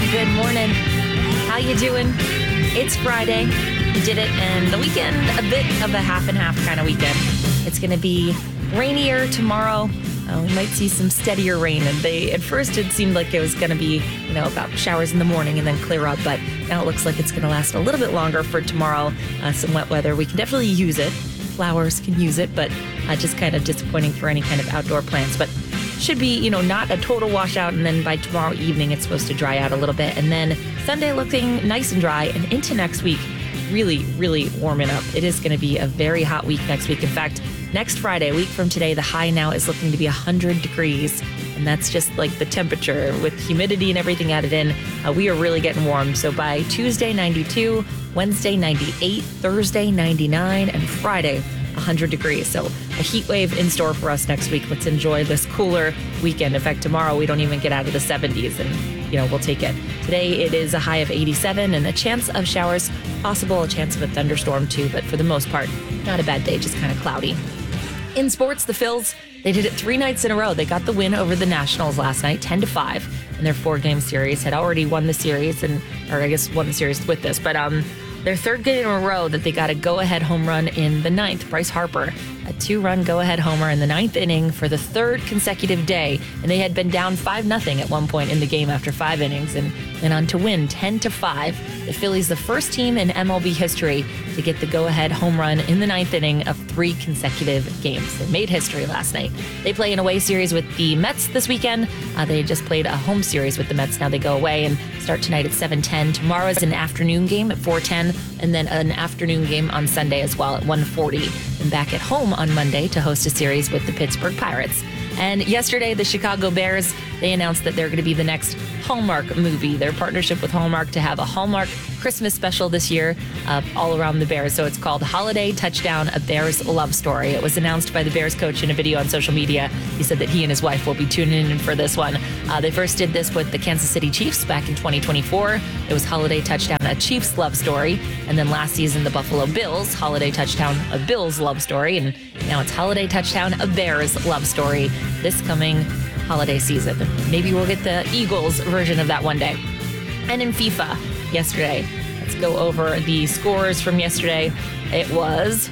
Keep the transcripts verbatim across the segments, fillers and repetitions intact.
Good morning. How you doing? It's Friday. We did it, and the weekend, a bit of a half and half kind of weekend. It's going to be rainier tomorrow. Uh, we might see some steadier rain. And they, at first, it seemed like it was going to be, you know, about showers in the morning and then clear up. But now it looks like it's going to last a little bit longer for tomorrow. Uh, some wet weather. We can definitely use it. Flowers can use it, but uh, just kind of disappointing for any kind of outdoor plants. But should be, you know, not a total washout. And then by tomorrow evening, it's supposed to dry out a little bit. And then Sunday looking nice and dry. And into next week, really, really warming up. It is going to be a very hot week next week. In fact, next Friday, a week from today, the high now is looking to be one hundred degrees. And that's just like the temperature with humidity and everything added in. Uh, we are really getting warm. So by Tuesday, ninety-two, Wednesday, ninety-eight, Thursday, ninety-nine, and Friday, one hundred degrees. So a heat wave in store for us next week. Let's enjoy this cooler weekend. In fact, tomorrow we don't even get out of the seventies, and, you know, we'll take it. Today it is a high of eighty-seven and a chance of showers possible, a chance of a thunderstorm too, but for the most part, not a bad day, just kind of cloudy. In sports, the Phils, they did it three nights in a row. They got the win over the Nationals last night, ten to five, in their four-game series. Had already won the series, and or I guess won the series with this, but um, their third game in a row that they got a go-ahead home run in the ninth. Bryce Harper, a two-run go-ahead homer in the ninth inning for the third consecutive day, and they had been down five nothing at one point in the game after five innings, and went on to win ten to five. The Phillies, the first team in M L B history to get the go-ahead home run in the ninth inning of three consecutive games. They made history last night. They play an away series with the Mets this weekend. Uh, they just played a home series with the Mets. Now they go away and start tonight at seven ten. Tomorrow is an afternoon game at four ten, and then an afternoon game on Sunday as well at one forty. And back at home on Monday to host a series with the Pittsburgh Pirates. And yesterday, the Chicago Bears, they announced that they're going to be the next Hallmark movie. Their partnership with Hallmark to have a Hallmark Christmas special this year uh, all around the Bears. So it's called Holiday Touchdown, A Bears Love Story. It was announced by the Bears coach in a video on social media. He said that he and his wife will be tuning in for this one. Uh, they first did this with the Kansas City Chiefs back in twenty twenty-four. It was Holiday Touchdown, A Chiefs Love Story. And then last season, the Buffalo Bills, Holiday Touchdown, A Bills Love Story. And now it's Holiday Touchdown, A Bears Love Story this coming holiday season. Maybe we'll get the Eagles version of that one day. And in FIFA yesterday, let's go over the scores from yesterday. It was,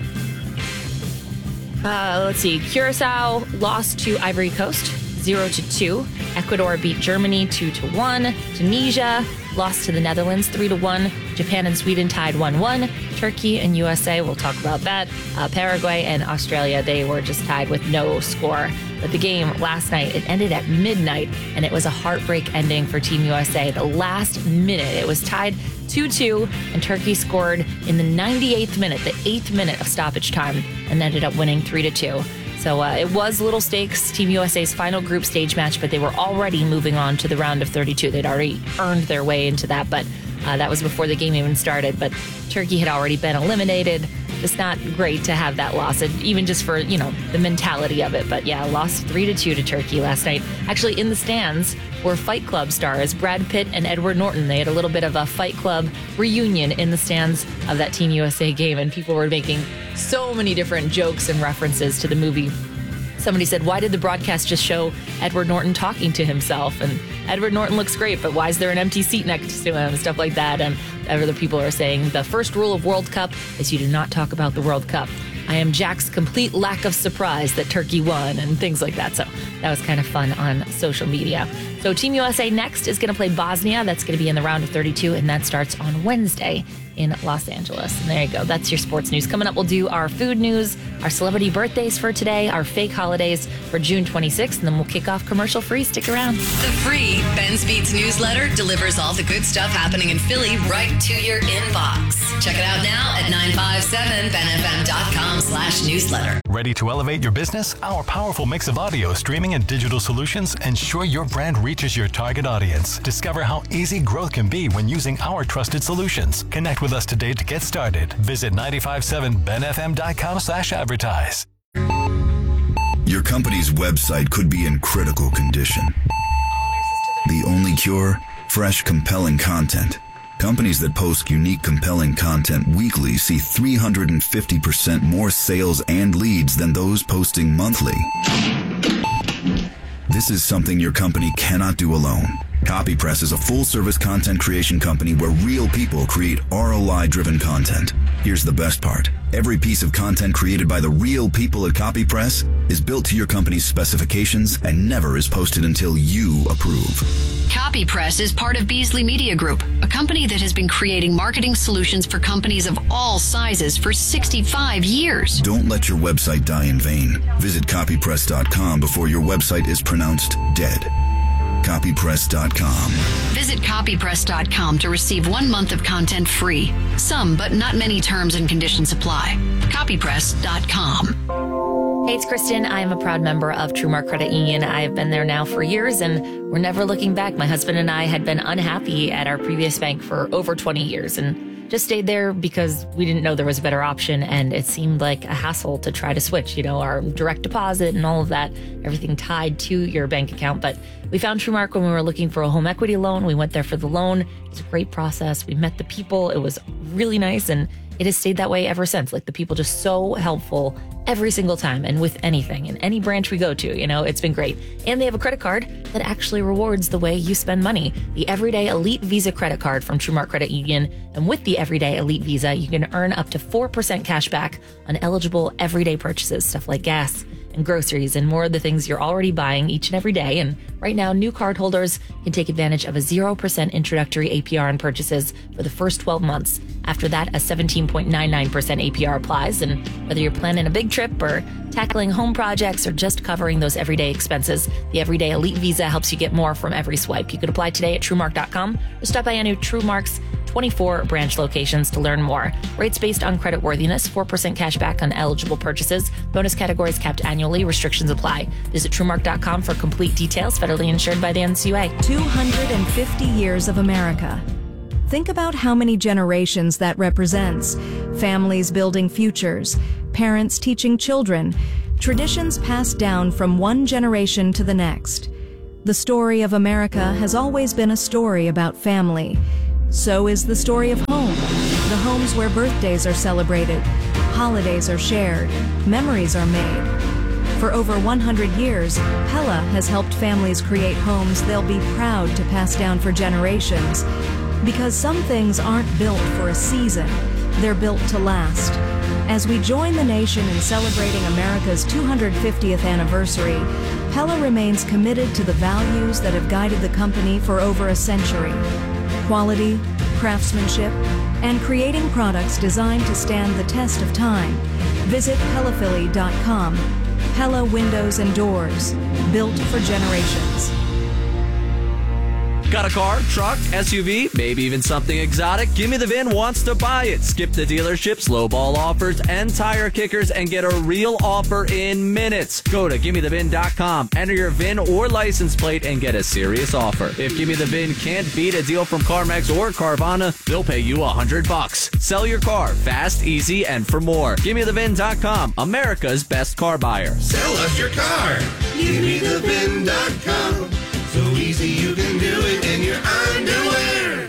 uh, let's see, Curacao lost to Ivory Coast zero to two. Ecuador beat Germany two to one. Tunisia lost to the Netherlands three to one. Japan and Sweden tied one one. Turkey and U S A, we'll talk about that. Uh, Paraguay and Australia, they were just tied with no score. But the game last night, it ended at midnight, and it was a heartbreak ending for Team U S A. The last minute, it was tied two two, and Turkey scored in the ninety-eighth minute, the eighth minute of stoppage time, and ended up winning three to two. So uh, it was little stakes, Team U S A's final group stage match, but they were already moving on to the round of thirty-two. They'd already earned their way into that, but uh, that was before the game even started. But Turkey had already been eliminated. It's not great to have that loss, even just for, you know, the mentality of it. But yeah, lost three to two to Turkey last night. Actually, in the stands were Fight Club stars Brad Pitt and Edward Norton. They had a little bit of a Fight Club reunion in the stands of that Team U S A game, and people were making so many different jokes and references to the movie. Somebody said, why did the broadcast just show Edward Norton talking to himself? And Edward Norton looks great, but why is there an empty seat next to him? Stuff like that. And other people are saying the first rule of World Cup is you do not talk about the World Cup. I am Jack's complete lack of surprise that Turkey won and things like that. So that was kind of fun on social media. So Team U S A next is going to play Bosnia. That's going to be in the round of thirty-two, and that starts on Wednesday in Los Angeles. And there you go. That's your sports news. Coming up, we'll do our food news, our celebrity birthdays for today, our fake holidays for June twenty-sixth, and then we'll kick off commercial free. Stick around. The free Ben's Beats newsletter delivers all the good stuff happening in Philly right to your inbox. Check it out now at nine five seven ben f m dot com slash newsletter. Ready to elevate your business? Our powerful mix of audio, streaming, and digital solutions ensure your brand reaches your target audience. Discover how easy growth can be when using our trusted solutions. Connect with us today to get started. Visit nine five seven ben f m dot com slash advertise. Your company's website could be in critical condition. The only cure? Fresh, compelling content. Companies that post unique, compelling content weekly see three hundred fifty percent more sales and leads than those posting monthly. This is something your company cannot do alone. CopyPress is a full-service content creation company where real people create R O I-driven content. Here's the best part. Every piece of content created by the real people at CopyPress is built to your company's specifications and never is posted until you approve. CopyPress is part of Beasley Media Group, a company that has been creating marketing solutions for companies of all sizes for sixty-five years. Don't let your website die in vain. Visit copypress dot com before your website is pronounced dead. copypress dot com. Visit copypress dot com to receive one month of content free. Some, but not many terms and conditions apply. copypress dot com. Hey, it's Kristen. I am a proud member of TrueMark Credit Union. I have been there now for years, and we're never looking back. My husband and I had been unhappy at our previous bank for over twenty years and just stayed there because we didn't know there was a better option, and it seemed like a hassle to try to switch, you know, our direct deposit and all of that, everything tied to your bank account. But we found TrueMark when we were looking for a home equity loan. We went there for the loan. It was a great process. We met the people. It was really nice, and it has stayed that way ever since. Like, the people just so helpful every single time and with anything in any branch we go to. You know, it's been great. And they have a credit card that actually rewards the way you spend money. The Everyday Elite Visa credit card from TrueMark Credit Union. And with the Everyday Elite Visa, you can earn up to four percent cash back on eligible everyday purchases, stuff like gas and groceries and more of the things you're already buying each and every day. And right now, new cardholders can take advantage of a zero percent introductory A P R on purchases for the first twelve months. After that, a seventeen point nine nine percent A P R applies. And whether you're planning a big trip or tackling home projects or just covering those everyday expenses, the Everyday Elite Visa helps you get more from every swipe. You could apply today at TrueMark dot com or stop by any TrueMark's twenty-four branch locations to learn more. Rates based on credit worthiness, four percent cash back on eligible purchases. Bonus categories capped annually. Restrictions apply. Visit TrueMark dot com for complete details. Federally insured by the N C U A. two hundred fifty years of America. Think about how many generations that represents. Families building futures, parents teaching children, traditions passed down from one generation to the next. The story of America has always been a story about family. So is the story of home. The homes where birthdays are celebrated, holidays are shared, memories are made. For over one hundred years, Pella has helped families create homes they'll be proud to pass down for generations. Because some things aren't built for a season, they're built to last. As we join the nation in celebrating America's two hundred fiftieth anniversary, Pella remains committed to the values that have guided the company for over a century. Quality, craftsmanship, and creating products designed to stand the test of time. Visit Pella Philly dot com. Pella Windows and Doors, built for generations. Got a car, truck, S U V, maybe even something exotic? Gimme the V I N wants to buy it. Skip the dealerships, lowball offers, and tire kickers and get a real offer in minutes. Go to gimme the V I N dot com, enter your V I N or license plate, and get a serious offer. If Gimme the V I N can't beat a deal from CarMax or Carvana, they'll pay you a hundred bucks. Sell your car fast, easy, and for more. gimme the V I N dot com, America's best car buyer. Sell us your car. gimme the V I N dot com. So easy you can do it in your underwear.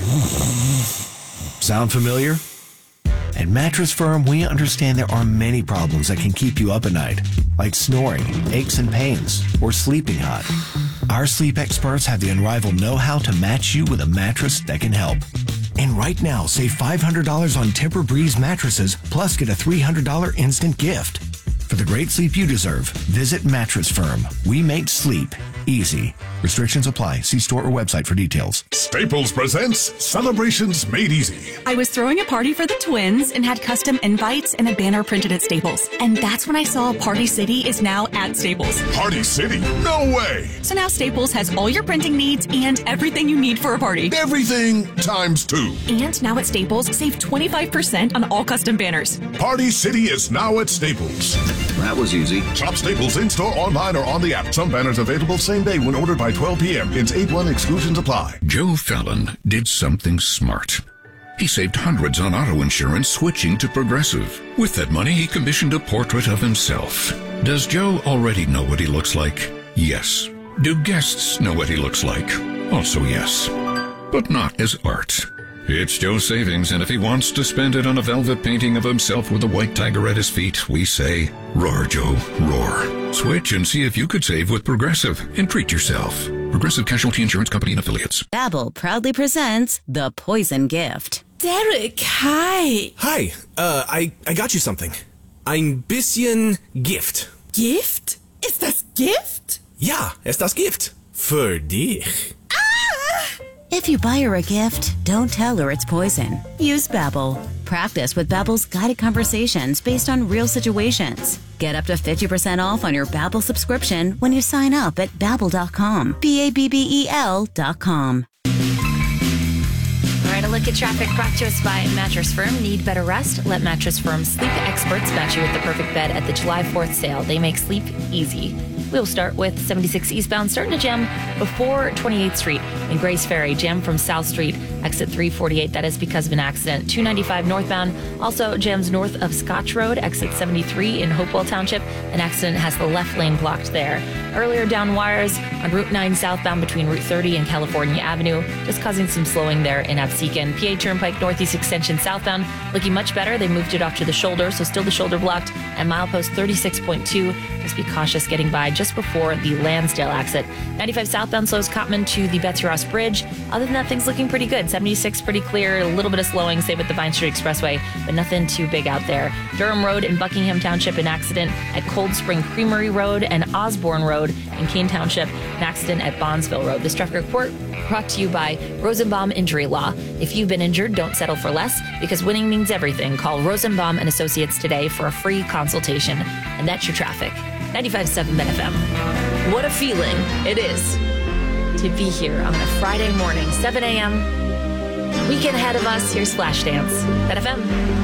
Sound familiar? At Mattress Firm, we understand there are many problems that can keep you up at night, like snoring, aches and pains, or sleeping hot. Our sleep experts have the unrivaled know-how to match you with a mattress that can help. And right now, save five hundred dollars on Tempur-Breeze mattresses, plus get a three hundred dollars instant gift. For the great sleep you deserve, visit Mattress Firm. We make sleep easy. Restrictions apply. See store or website for details. Staples presents Celebrations Made Easy. I was throwing a party for the twins and had custom invites and a banner printed at Staples. And that's when I saw Party City is now at Staples. Party City? No way! So now Staples has all your printing needs and everything you need for a party. Everything times two. And now at Staples, save twenty-five percent on all custom banners. Party City is now at Staples. That was easy. Shop Staples in-store, online, or on the app. Some banners available same day when ordered by twelve p.m. Ins eight one exclusions apply. Joe Fallon did something smart. He saved hundreds on auto insurance switching to Progressive. With that money, he commissioned a portrait of himself. Does Joe already know what he looks like? Yes. Do guests know what he looks like? Also yes. But not as art. It's Joe's savings, and if he wants to spend it on a velvet painting of himself with a white tiger at his feet, we say, roar, Joe, roar. Switch and see if you could save with Progressive and treat yourself. Progressive Casualty Insurance Company and Affiliates. Babbel proudly presents The Poison Gift. Derek, hi. Hi, uh, I, I got you something. Ein bisschen Gift. Gift? Ist das Gift? Ja, ist das Gift. Für dich. If you buy her a gift, don't tell her it's poison. Use Babbel. Practice with Babbel's guided conversations based on real situations. Get up to fifty percent off on your Babbel subscription when you sign up at babbel dot com. B A B B E L dot com. All right, a look at traffic brought to us by Mattress Firm. Need better rest? Let Mattress Firm sleep experts match you with the perfect bed at the July fourth sale. They make sleep easy. We'll start with seventy-six eastbound, starting to jam before twenty-eighth Street in Grace Ferry. Jam from South Street, exit three forty-eight. That is because of an accident. two ninety-five northbound also jams north of Scotch Road, exit seventy-three in Hopewell Township. An accident has the left lane blocked there. Earlier down wires on Route nine southbound between Route thirty and California Avenue, just causing some slowing there in Absecon. P A Turnpike Northeast Extension southbound looking much better. They moved it off to the shoulder, so still the shoulder blocked. And milepost thirty-six point two. Just be cautious getting by just before the Lansdale exit. ninety-five southbound slows Cotman to the Betsy Ross Bridge. Other than that, things looking pretty good. seventy-six pretty clear, a little bit of slowing, same with the Vine Street Expressway, but nothing too big out there. Durham Road in Buckingham Township, an accident at Cold Spring Creamery Road, and Osborne Road in Keene Township, an accident at Bondsville Road. This traffic report brought to you by Rosenbaum Injury Law. If you've been injured, don't settle for less, because winning means everything. Call Rosenbaum and Associates today for a free consultation. And that's your traffic. ninety-five point seven Ben F M. What a feeling it is to be here on a Friday morning, seven a.m. Weekend ahead of us. Here's Flashdance. Ben F M.